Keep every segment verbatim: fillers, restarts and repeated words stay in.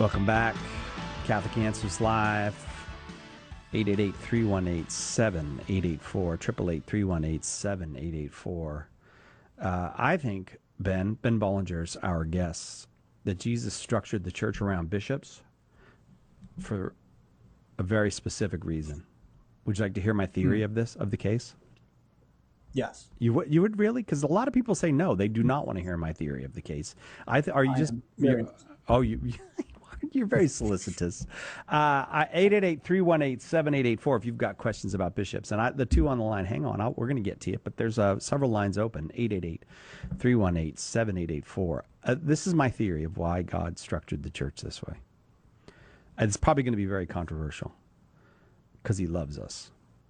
Welcome back. Catholic Answers Live. eight eight eight, three one eight, seven eight eight four. eight eight eight, three one eight, seven eight eight four. Uh, I think, Ben, Ben Bollinger's our guess, that Jesus structured the church around bishops for a very specific reason. Would you like to hear my theory hmm. of this, of the case? Yes. You would, you would really? Because a lot of people say no, they do not want to hear my theory of the case. I th- Are you I just... Very... Oh, you... You're very solicitous. Uh, eight eight eight, three one eight, seven eight eight four if you've got questions about bishops. And I, the two on the line, hang on, I'll, we're going to get to you, but there's uh, several lines open. eight eight eight, three one eight, seven eight eight four. Uh, this is my theory of why God structured the church this way. And it's probably going to be very controversial because he loves us.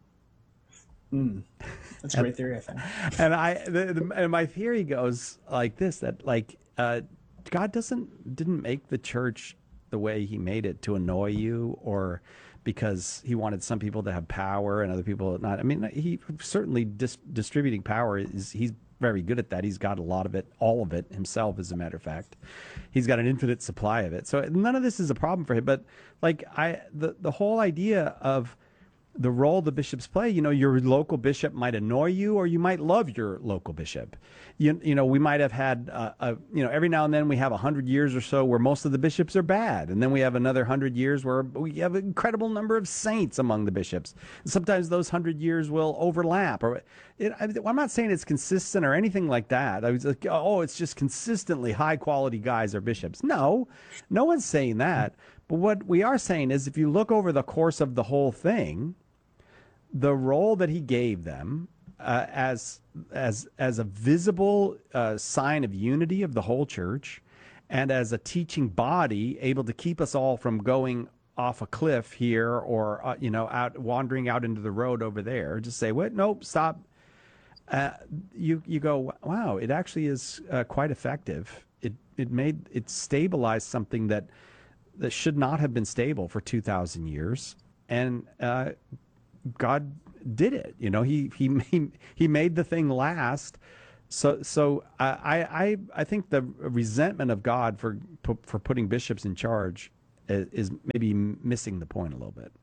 Mm, that's a great theory, I think. And, I, the, the, and my theory goes like this, that like uh, God doesn't didn't make the church the way he made it to annoy you, or because he wanted some people to have power and other people not. I mean, he certainly dis- distributing power is, he's very good at that. He's got a lot of it, all of it himself, as a matter of fact. He's got an infinite supply of it. So none of this is a problem for him. But like I, the, the whole idea of the role the bishops play, you know, your local bishop might annoy you, or you might love your local bishop. You, you know, we might have had, uh, a, you know, every now and then we have a hundred years or so where most of the bishops are bad. And then we have another hundred years where we have an incredible number of saints among the bishops. Sometimes those hundred years will overlap. Or it, I, I'm not saying it's consistent or anything like that. I was like, oh, it's just consistently high quality guys are bishops. No, no one's saying that. But what we are saying is if you look over the course of the whole thing, the role that he gave them uh, as as as a visible uh, sign of unity of the whole church, and as a teaching body able to keep us all from going off a cliff here, or uh, you know, out wandering out into the road over there, just say, "What? Nope, stop." Uh, you you go, wow! It actually is uh, quite effective. It it made it stabilized something that that should not have been stable for two thousand years, and uh, God did it. You know, he he made, he made the thing last. So so I I I think the resentment of God for for putting bishops in charge is, is maybe missing the point a little bit.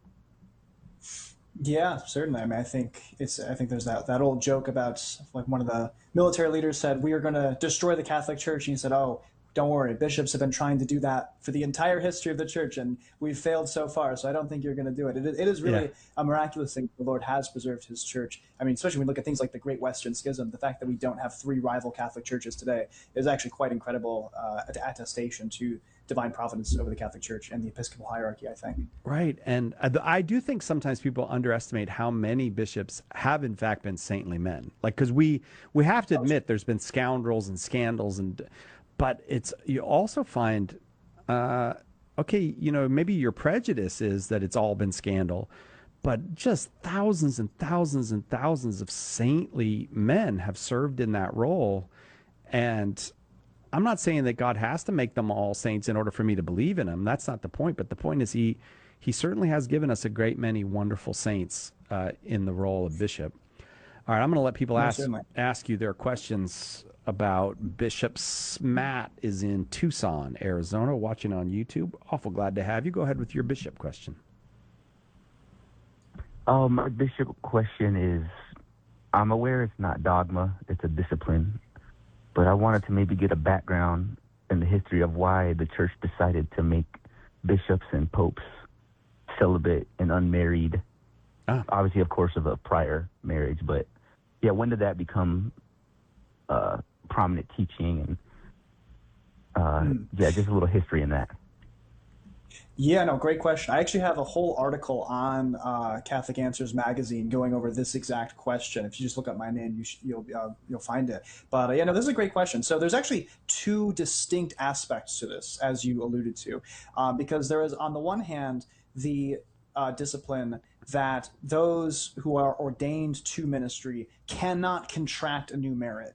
Yeah, certainly. I mean, I think it's I think there's that that old joke about, like, one of the military leaders said, "We are going to destroy the Catholic Church," and he said, "Oh, don't worry, bishops have been trying to do that for the entire history of the church, and we've failed so far, so I don't think you're going to do it." It, it is really yeah. a miraculous thing the Lord has preserved his church. I mean, especially when we look at things like the Great Western Schism, the fact that we don't have three rival Catholic churches today is actually quite incredible uh, attestation to divine providence over the Catholic Church and the Episcopal hierarchy, I think. Right, and I do think sometimes people underestimate how many bishops have in fact been saintly men. Like, because we, we have to admit there's been scoundrels and scandals and... But it's you also find, uh, okay, you know, maybe your prejudice is that it's all been scandal, but just thousands and thousands and thousands of saintly men have served in that role. And I'm not saying that God has to make them all saints in order for me to believe in him. That's not the point. But the point is he, he certainly has given us a great many wonderful saints uh, in the role of bishop. All right, I'm going to let people No, ask, certainly. ask you their questions about bishops. Matt is in Tucson, Arizona, watching on YouTube. Awful glad to have you. Go ahead with your bishop question. Um, my bishop question is, I'm aware it's not dogma, it's a discipline, but I wanted to maybe get a background in the history of why the church decided to make bishops and popes celibate and unmarried. Ah. Obviously, of course, of a prior marriage, but yeah, when did that become uh, prominent teaching? And uh, mm. yeah, just a little history in that. Yeah, no, great question. I actually have a whole article on uh, Catholic Answers magazine going over this exact question. If you just look up my name, you sh- you'll uh, you'll find it. But uh, yeah, no, this is a great question. So there's actually two distinct aspects to this, as you alluded to, um, because there is, on the one hand, the uh, discipline that those who are ordained to ministry cannot contract a new marriage.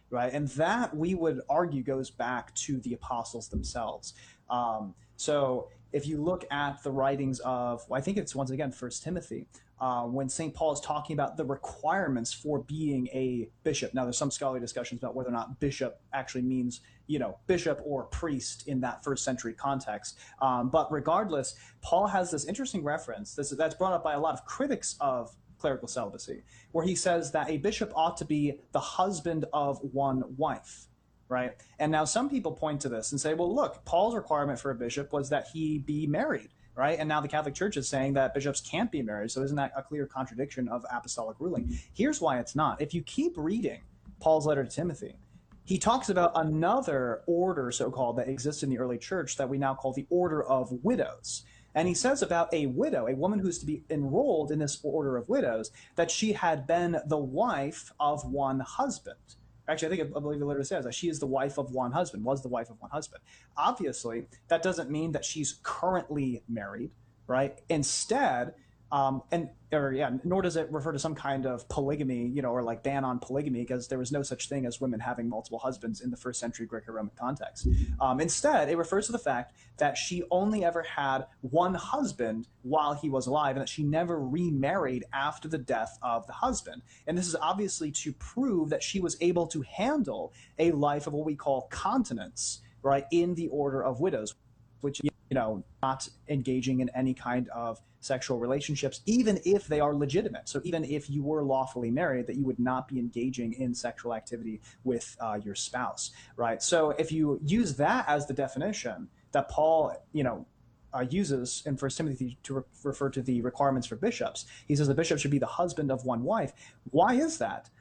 right? And that, we would argue, goes back to the apostles themselves. Um, so if you look at the writings of, well, I think it's once again First Timothy, uh, when Saint Paul is talking about the requirements for being a bishop. Now, there's some scholarly discussions about whether or not bishop actually means, you know, bishop or priest in that first century context. Um, but regardless, Paul has this interesting reference this, that's brought up by a lot of critics of clerical celibacy, where he says that a bishop ought to be the husband of one wife. Right. And now some people point to this and say, well, look, Paul's requirement for a bishop was that he be married. Right. And now the Catholic Church is saying that bishops can't be married. So isn't that a clear contradiction of apostolic ruling? Here's why it's not. If you keep reading Paul's letter to Timothy, he talks about another order, so-called, that exists in the early church that we now call the order of widows. And he says about a widow, a woman who's to be enrolled in this order of widows, that she had been the wife of one husband. Actually, I think I believe the letter says that she is the wife of one husband, was the wife of one husband. Obviously, that doesn't mean that she's currently married, right? Instead, um, and or yeah, nor does it refer to some kind of polygamy, you know, or like ban on polygamy, because there was no such thing as women having multiple husbands in the first century Greco-Roman context. Um, instead, it refers to the fact that she only ever had one husband while he was alive, and that she never remarried after the death of the husband. And this is obviously to prove that she was able to handle a life of what we call continence, right, in the order of widows, which, you know, not engaging in any kind of sexual relationships, even if they are legitimate. So even if you were lawfully married, that you would not be engaging in sexual activity with uh, your spouse, right? So if you use that as the definition that Paul, you know, uh, uses in First Timothy to re- refer to the requirements for bishops, he says the bishop should be the husband of one wife. Why is that?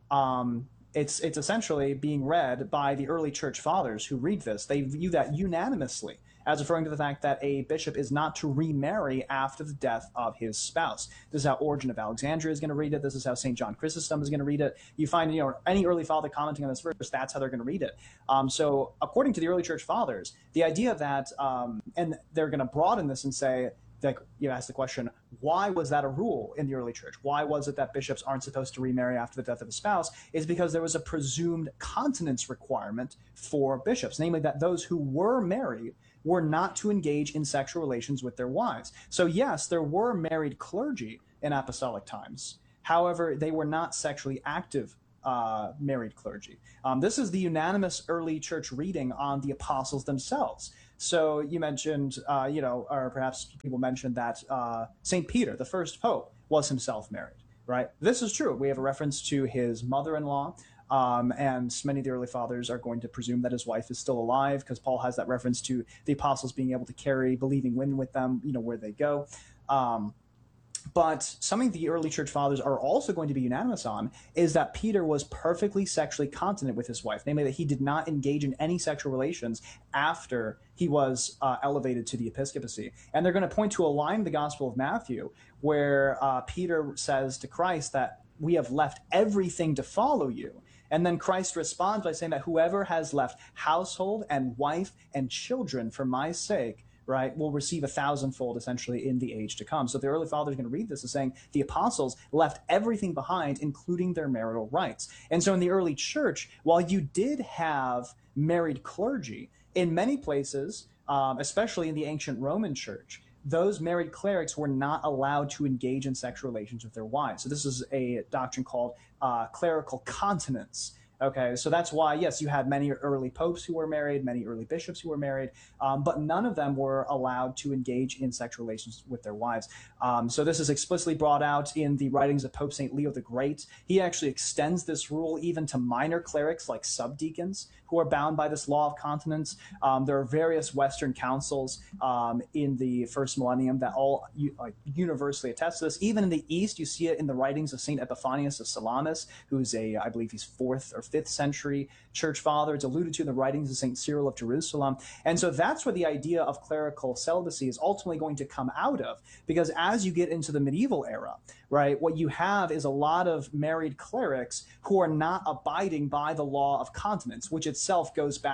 Um, it's it's essentially being read by the early church fathers who read this. They view that unanimously as referring to the fact that a bishop is not to remarry after the death of his spouse. This is how Origen of Alexandria is going to read it. This is how Saint John Chrysostom is going to read it. You find, you know, any early father commenting on this verse, that's how they're going to read it. Um, so according to the early church fathers, the idea that, um, and they're going to broaden this and say, that you ask the question, why was that a rule in the early church? Why was it that bishops aren't supposed to remarry after the death of a spouse? Is because there was a presumed continence requirement for bishops, namely that those who were married were not to engage in sexual relations with their wives. So yes, there were married clergy in apostolic times. However, they were not sexually active uh, married clergy. Um, this is the unanimous early church reading on the apostles themselves. So you mentioned, uh, you know, or perhaps people mentioned that uh, Saint Peter, the first pope, was himself married, right? This is true. We have a reference to his mother-in-law, um, and many of the early fathers are going to presume that his wife is still alive, because Paul has that reference to the apostles being able to carry believing women with them, you know, where they go. Um, But something the early church fathers are also going to be unanimous on is that Peter was perfectly sexually continent with his wife, namely that he did not engage in any sexual relations after he was uh, elevated to the episcopacy. And they're going to point to a line in the Gospel of Matthew where uh, Peter says to Christ that we have left everything to follow you. And then Christ responds by saying that whoever has left household and wife and children for my sake, right, will receive a thousandfold essentially in the age to come. So the early fathers are going to read this as saying the apostles left everything behind, including their marital rights. And so in the early church, while you did have married clergy, in many places, um, especially in the ancient Roman church, those married clerics were not allowed to engage in sexual relations with their wives. So this is a doctrine called uh, clerical continence. Okay, so that's why, yes, you had many early popes who were married, many early bishops who were married, um, but none of them were allowed to engage in sexual relations with their wives. Um, so this is explicitly brought out in the writings of Pope Saint Leo the Great. He actually extends this rule even to minor clerics like subdeacons who are bound by this law of continence. Um, there are various Western councils um, in the first millennium that all uh, universally attest to this. Even in the East, you see it in the writings of Saint Epiphanius of Salamis, who's a, I believe he's fourth or fifth century church father. It's alluded to in the writings of Saint Cyril of Jerusalem. And so that's where the idea of clerical celibacy is ultimately going to come out of, because as you get into the medieval era, right, what you have is a lot of married clerics who are not abiding by the law of continence, which itself goes back,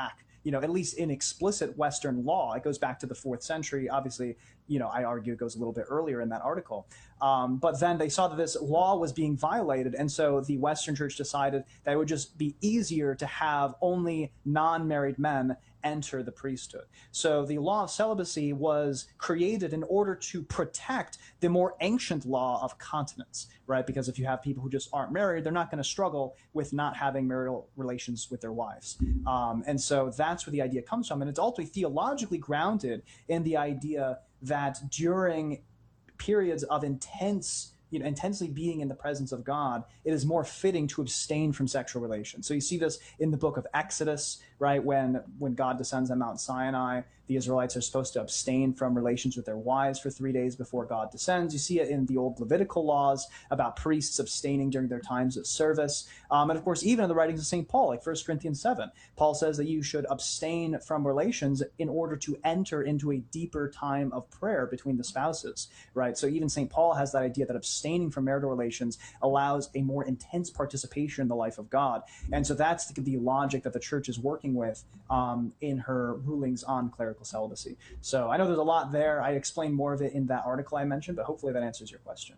you know, at least in explicit Western law. It goes back to the fourth century. Obviously, you know, I argue it goes a little bit earlier in that article. Um, but then they saw that this law was being violated. And so the Western Church decided that it would just be easier to have only non-married men enter the priesthood. So the law of celibacy was created in order to protect the more ancient law of continence, right? Because if you have people who just aren't married, they're not going to struggle with not having marital relations with their wives. Um, and so that's where the idea comes from. And it's ultimately theologically grounded in the idea that during periods of intense You know, intensely being in the presence of God, it is more fitting to abstain from sexual relations. So you see this in the book of Exodus, right? When when God descends on Mount Sinai, the Israelites are supposed to abstain from relations with their wives for three days before God descends. You see it in the old Levitical laws about priests abstaining during their times of service. Um, and of course, even in the writings of Saint Paul, like First Corinthians seven, Paul says that you should abstain from relations in order to enter into a deeper time of prayer between the spouses, right? So even Saint Paul has that idea that abstaining from marital relations allows a more intense participation in the life of God. And so that's the, the logic that the church is working with um, in her rulings on clerical celibacy. So I know there's a lot there. I explained more of it in that article I mentioned, but hopefully that answers your question.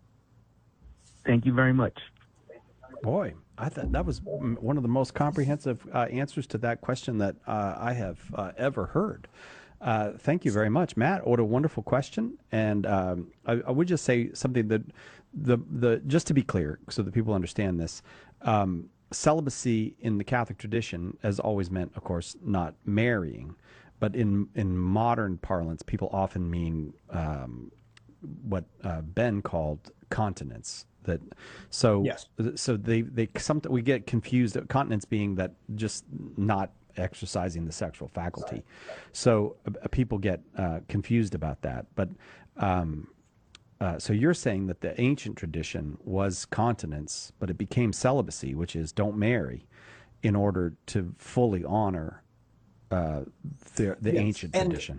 Thank you very much. Boy, I thought that was one of the most comprehensive uh, answers to that question that uh, I have uh, ever heard. Uh, thank you very much, Matt. What a wonderful question. And um, I, I would just say something that the the just to be clear, so that people understand this, um, celibacy in the Catholic tradition has always meant, of course, not marrying. But in in modern parlance, people often mean um, what uh, Ben called continence. That so yes. so they they some we get confused. Continence being that just not exercising the sexual faculty. So uh, people get uh, confused about that. But um, uh, so you're saying that the ancient tradition was continence, but it became celibacy, which is don't marry, in order to fully honor uh, the the yes. ancient and tradition.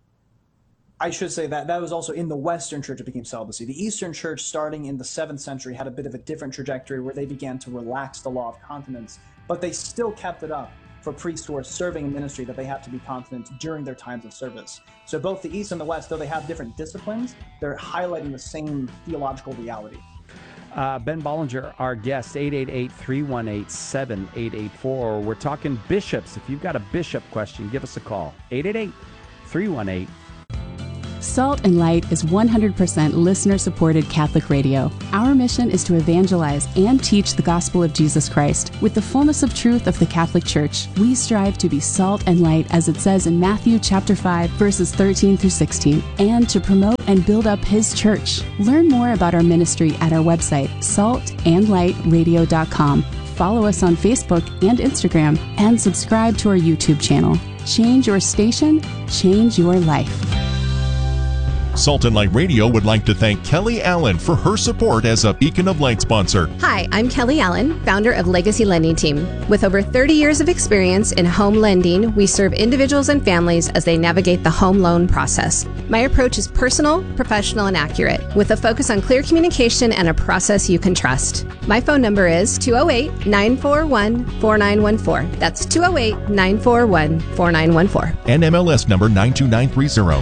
I should say that that was also in the Western Church it became celibacy. The Eastern Church, starting in the seventh century, had a bit of a different trajectory where they began to relax the law of continence, but they still kept it up for priests who are serving in ministry, that they have to be continent during their times of service. So both the East and the West, though they have different disciplines, they're highlighting the same theological reality. Uh, Ben Bollinger, our guest, eight eight eight, three one eight, seven eight eight four. We're talking bishops. If you've got a bishop question, give us a call. eight eight eight, three one eight, Salt and Light is one hundred percent listener-supported Catholic radio. Our mission is to evangelize and teach the gospel of Jesus Christ with the fullness of truth of the Catholic Church. We strive to be salt and light, as it says in Matthew chapter five, verses thirteen through sixteen, and to promote and build up His church. Learn more about our ministry at our website, salt and light radio dot com. Follow us on Facebook and Instagram, and subscribe to our YouTube channel. Change your station, change your life. Salt and Light Radio would like to thank Kelly Allen for her support as a Beacon of Light sponsor. Hi, I'm Kelly Allen, founder of Legacy Lending Team. With over thirty years of experience in home lending, we serve individuals and families as they navigate the home loan process. My approach is personal, professional, and accurate, with a focus on clear communication and a process you can trust. My phone number is two oh eight, nine four one, four nine one four. That's two oh eight, nine four one, four nine one four. And M L S number nine two nine three zero.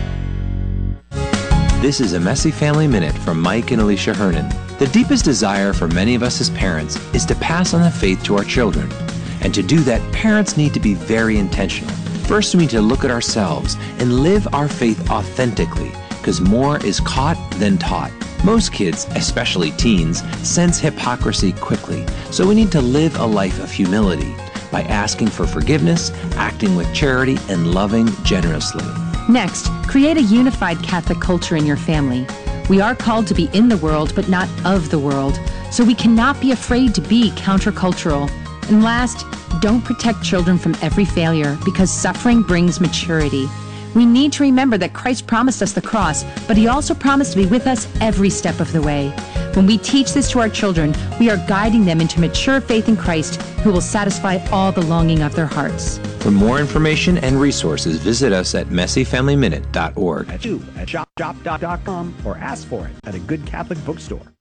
This is a Messy Family Minute from Mike and Alicia Hernan. The deepest desire for many of us as parents is to pass on the faith to our children. And to do that, parents need to be very intentional. First, we need to look at ourselves and live our faith authentically, because more is caught than taught. Most kids, especially teens, sense hypocrisy quickly, so we need to live a life of humility by asking for forgiveness, acting with charity, and loving generously. Next, create a unified Catholic culture in your family. We are called to be in the world, but not of the world, so we cannot be afraid to be countercultural. And last, don't protect children from every failure, because suffering brings maturity. We need to remember that Christ promised us the cross, but He also promised to be with us every step of the way. When we teach this to our children, we are guiding them into mature faith in Christ, who will satisfy all the longing of their hearts. For more information and resources, visit us at messy family minute dot org. At you at shop shop dot com or ask for it at a good Catholic bookstore.